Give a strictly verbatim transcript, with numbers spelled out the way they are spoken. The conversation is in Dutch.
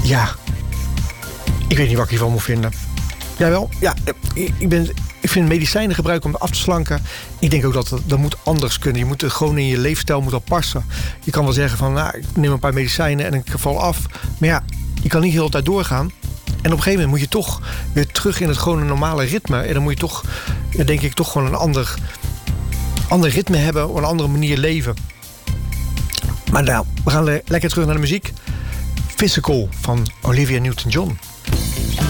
Ja, ik weet niet wat ik hiervan moet vinden. Jawel, ja, ik, ben, ik vind medicijnen gebruiken om af te slanken. Ik denk ook dat dat, dat moet anders kunnen. Je moet het gewoon in je leefstijl moet al passen. Je kan wel zeggen van, nou, ik neem een paar medicijnen en ik val af. Maar ja, je kan niet heel de tijd doorgaan. En op een gegeven moment moet je toch weer terug in het gewone normale ritme. En dan moet je toch, denk ik, toch gewoon een ander, ander ritme hebben. Op een andere manier leven. Maar nou, we gaan le- lekker terug naar de muziek. Physical van Olivia Newton-John.